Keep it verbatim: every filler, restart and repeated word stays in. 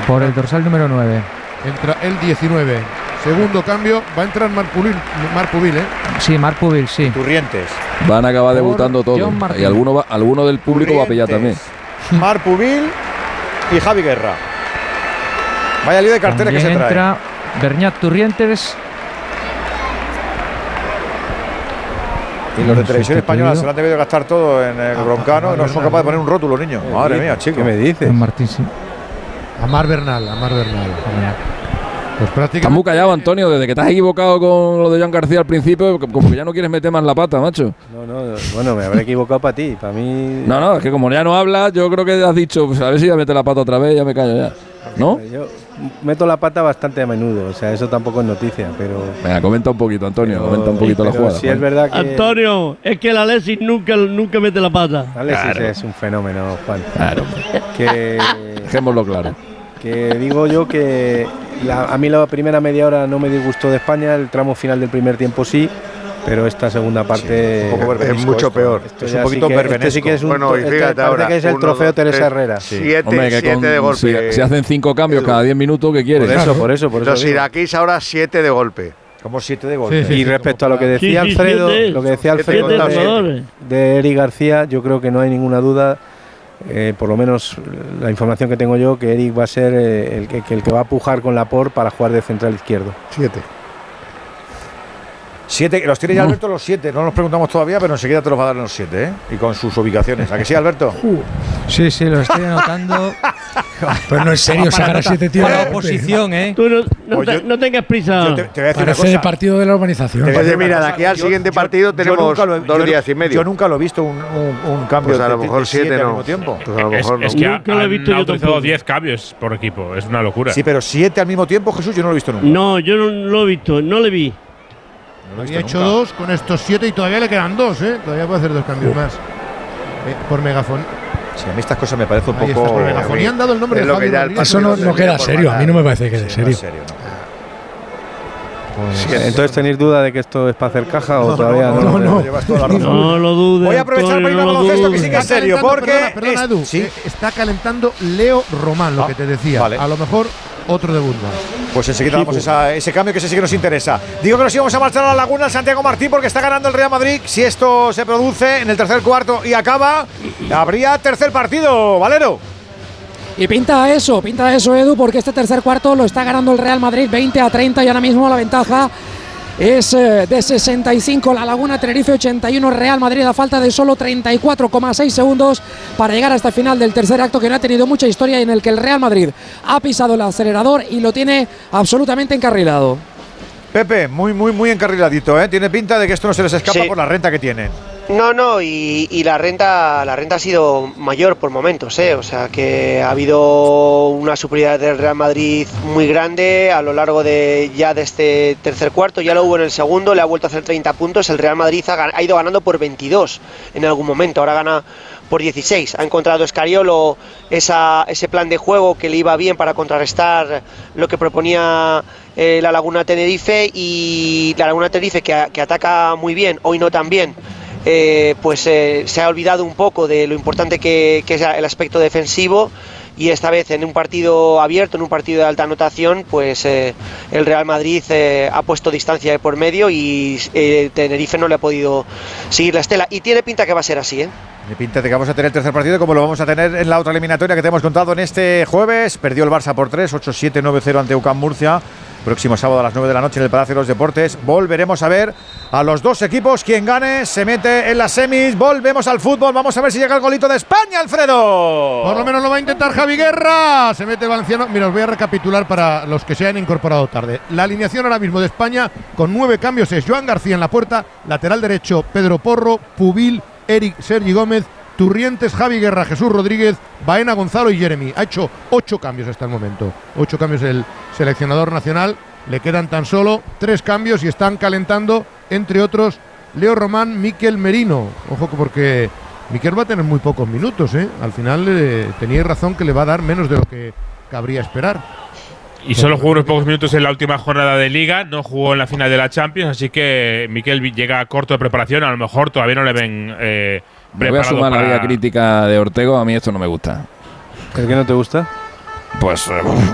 Por el dorsal número nueve. Entra el diecinueve. Segundo cambio, va a entrar Marc Pubil, Marc Pubil, ¿eh? Sí, Marc Pubil, sí. Turrientes. Van a acabar debutando todos. Y alguno, va, alguno del público Turrientes, va a pillar también. Marc Pubil y Javi Guerra. Vaya lío de carteles que se trae. Entra Bernat Turrientes. Y los de Televisión Española se lo han debido gastar todo en el Broncano y no son capaces de poner un rótulo, niños. Madre mía, chico. ¿Qué me dices? Martín, sí. Amar Bernal, Amar Bernal. Pues prácticamente. Estás muy callado, Antonio, desde que te has equivocado con lo de Joan García al principio, como que ya no quieres meter más la pata, macho. No, no, bueno, me habré equivocado para ti, para mí. No, no, es que como ya no hablas, yo creo que has dicho, pues a ver si ya mete la pata otra vez, ya me callo ya. ¿No? Yo meto la pata bastante a menudo, o sea, eso tampoco es noticia, pero. Venga, comenta un poquito, Antonio, pero, comenta un poquito la jugada. Si es verdad que. Antonio, es que el Alexis nunca, nunca mete la pata. Alexis claro. Es un fenómeno, Juan. Claro. Que. Dejémoslo claro. Que digo yo que la, a mí la primera media hora no me disgustó de España, el tramo final del primer tiempo sí, pero esta segunda parte sí, un es mucho esto, peor. Esto es un poquito sí verbenesco. Sí que es un, bueno, y fíjate este, ahora, que es el uno, trofeo dos, Teresa tres, Herrera. Sí. Siete, Hombre, que siete con, de golpe. Si, si hacen cinco cambios Edu. cada diez minutos, ¿qué quieres? Por eso, claro. por eso, por eso. Los iraquíes ahora siete de golpe. Como siete de golpe. Sí, sí, y respecto a lo que decía sí, sí, Alfredo, siete, lo que decía Alfredo de, de Eric García, yo creo que no hay ninguna duda. Eh, por lo menos la información que tengo yo, que Eric va a ser eh, el, que, el que va a pujar con Laporte para jugar de central izquierdo. Siete. Siete, los tiene ya Alberto los siete, no nos preguntamos todavía, pero enseguida te los va a dar en los siete, ¿eh? Y con sus ubicaciones. ¿A que sí, Alberto? Uh. Sí, sí, lo estoy anotando. Pero no es serio sacar a siete tíos. Para la oposición, ¿eh? Tú no, no, te, no tengas prisa. Te, te voy a decir Parece el partido de la urbanización. Oye, mira, de aquí al yo, siguiente yo, partido yo, tenemos yo he, dos yo, días y medio. Yo nunca lo he visto un, un, un cambio pues a lo mejor de siete no. al mismo tiempo. Pues a lo mejor es, no. es que nunca ha, lo he visto han autorizado diez cambios por equipo. Es una locura. Sí, pero siete al mismo tiempo, Jesús, yo no lo he visto nunca. No, yo no lo he visto, no le vi. No había hecho nunca. dos con estos siete y todavía le quedan dos, ¿eh? Todavía puede hacer dos cambios uh. más. Eh, por megafón. Sí, a mí estas cosas me parece un Ahí poco. Por megafonía han dado el nombre de Javi Rodríguez. Eso no, no queda serio, a mí no me parece que quede serio. No, serio no. Pues, sí, entonces, ¿tenéis duda de que esto es para hacer caja o no, todavía no? No, no, no, no, no lo dudes. Voy a aprovechar para ir al baloncesto que sí que es serio, porque. Perdona, perdona Edu, ¿sí? eh, está calentando Leo Román, lo ah, que te decía. Vale. A lo mejor otro de Guzmán. Pues enseguida damos esa, ese cambio que ese sí que nos interesa. Digo que nos íbamos a marchar a la Laguna, Santiago Martín, porque está ganando el Real Madrid. Si esto se produce en el tercer cuarto y acaba, habría tercer partido, Valero. Y pinta eso, pinta eso, Edu, porque este tercer cuarto lo está ganando el Real Madrid veinte a treinta y ahora mismo la ventaja es eh, de sesenta y cinco, La Laguna, Tenerife ochenta y uno, Real Madrid a falta de solo treinta y cuatro coma seis segundos para llegar a esta final del tercer acto, que no ha tenido mucha historia y en el que el Real Madrid ha pisado el acelerador y lo tiene absolutamente encarrilado. Pepe, muy, muy, muy encarriladito, ¿eh? Tiene pinta de que esto no se les escapa sí. por la renta que tienen. No, no, y, y la renta la renta ha sido mayor por momentos, ¿eh? O sea que ha habido una superioridad del Real Madrid muy grande a lo largo de ya de este tercer cuarto, ya lo hubo en el segundo, le ha vuelto a hacer treinta puntos, el Real Madrid ha, ha ido ganando por veintidós en algún momento, ahora gana por dieciséis, ha encontrado Escariolo esa, ese plan de juego que le iba bien para contrarrestar lo que proponía eh, la Laguna Tenerife, y la Laguna Tenerife que, que ataca muy bien, hoy no tan bien. Eh, pues eh, se ha olvidado un poco de lo importante que, que es el aspecto defensivo, y esta vez en un partido abierto, en un partido de alta anotación, pues eh, el Real Madrid eh, ha puesto distancia de por medio y eh, Tenerife no le ha podido seguir la estela, y tiene pinta que va a ser así, ¿eh? Tiene pinta de que vamos a tener el tercer partido como lo vamos a tener en la otra eliminatoria que te hemos contado en este jueves. Perdió el Barça por tres, ocho siete, nueve cero ante U C A M Murcia. Próximo sábado a las nueve de la noche en el Palacio de los Deportes. Volveremos a ver a los dos equipos. Quien gane se mete en las semis. Volvemos al fútbol. Vamos a ver si llega el golito de España, Alfredo. Por lo menos lo va a intentar Javi Guerra. Se mete Valenciano. Mira, os voy a recapitular para los que se hayan incorporado tarde. La alineación ahora mismo de España con nueve cambios es Joan García en la puerta. Lateral derecho Pedro Porro, Pubil, Eric, Sergi Gómez, Turrientes, Javi Guerra, Jesús Rodríguez, Baena, Gonzalo y Jeremy. Ha hecho ocho cambios hasta el momento. Ocho cambios el seleccionador nacional. Le quedan tan solo tres cambios y están calentando, entre otros, Leo Román, Miquel Merino. Ojo, porque Miquel va a tener muy pocos minutos, ¿eh? Al final eh, teníais razón que le va a dar menos de lo que cabría esperar. Y solo jugó unos pocos minutos en la última jornada de Liga, no jugó en la final de la Champions, así que Miquel llega corto de preparación, a lo mejor todavía no le ven eh, me voy a sumar para... la vía crítica de Ortego, a mí esto no me gusta. ¿El que no te gusta? Pues